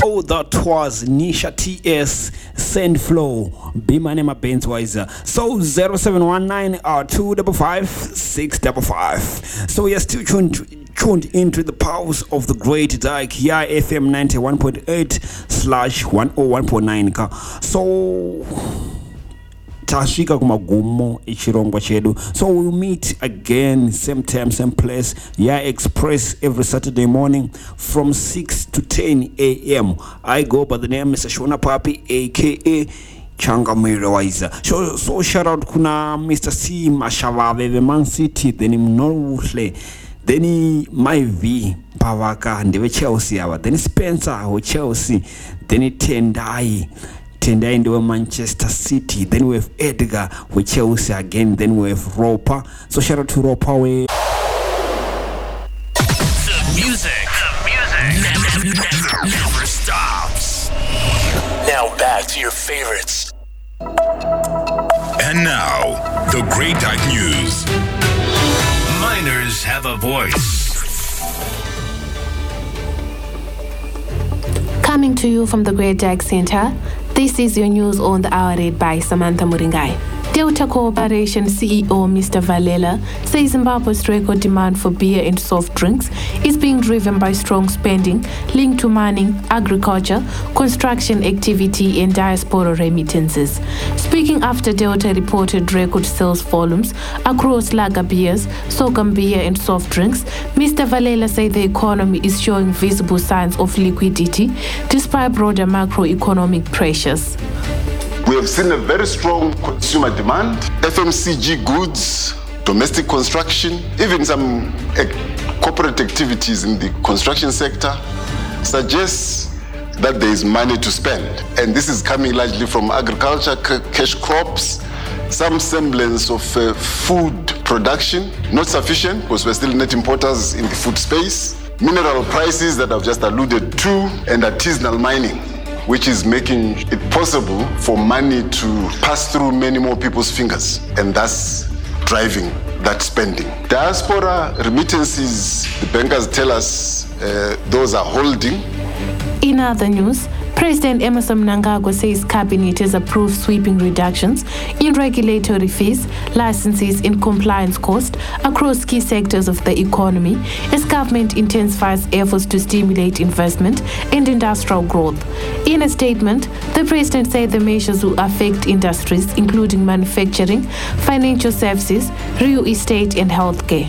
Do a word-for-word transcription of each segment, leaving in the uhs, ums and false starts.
Oh, that was Nisha T S Send Flow. Be my name, Benz Wiser. So zero seven one nine R two five five six five five. So you're still tuned, tuned into the pulse of the great Dyke here, F M ninety-one point eight slash one oh one point nine. So tasvika kumagumo ichirongwa chedu. So we'll meet again same time same place, yeah, Express, every Saturday morning from six to ten a.m. I go by the name Mister Shona Papi aka Changa Mwiriwaiza. So, so shout out kuna Mister C Mashavave the Man City, then Mnoruhle, then my V Pavaka and the Chelsea hour, then Spencer who Chelsea, then Tendai Tendai into Manchester City, then we have Edgar with Chelsea again, then we have Roper. So shout out to Roper. We the music, the music never, never, never stops. Now back to your favorites. And now, the Great Dyke News. Miners have a voice. Coming to you from the Great Dyke Center, this is your news on the hour read by Samantha Muringai. Delta Corporation C E O Mister Valela says Zimbabwe's record demand for beer and soft drinks is being driven by strong spending linked to mining, agriculture, construction activity and diaspora remittances. Speaking after Delta reported record sales volumes across lager beers, sorghum beer and soft drinks, Mister Valela said the economy is showing visible signs of liquidity despite broader macroeconomic pressures. We have seen a very strong consumer demand, F M C G goods, domestic construction, even some uh, corporate activities in the construction sector suggests that there is money to spend. And this is coming largely from agriculture, c- cash crops, some semblance of uh, food production, not sufficient because we're still net importers in the food space, mineral prices that I've just alluded to, and artisanal mining, which is making it possible for money to pass through many more people's fingers and thus driving that spending. Diaspora remittances, the bankers tell us, uh, those are holding. In other news, President Emmerson Mnangagwa says Cabinet has approved sweeping reductions in regulatory fees, licenses and compliance costs across key sectors of the economy as government intensifies efforts to stimulate investment and industrial growth. In a statement, the President said the measures will affect industries including manufacturing, financial services, real estate and healthcare.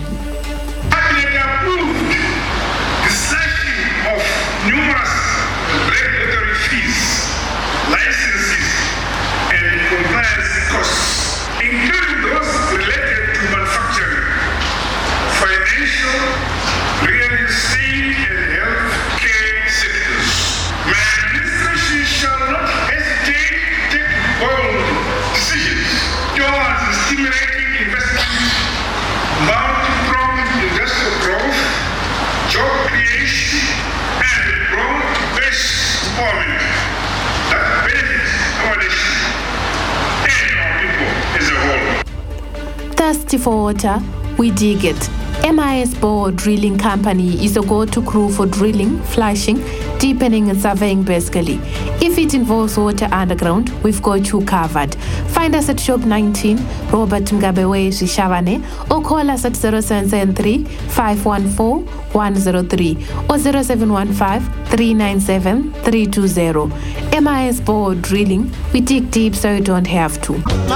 Thirsty for water, we dig it. M I S Bore Drilling Company is a go-to crew for drilling, flushing, deepening and surveying basically. If it involves water underground, we've got you covered. Find us at Shop nineteen, Robert Mugabe Shishavane, or call us at zero seven seven three, five one four, one zero three or zero seven one five, three nine seven, three two zero. M I S Bore Drilling, we dig deep so you don't have to.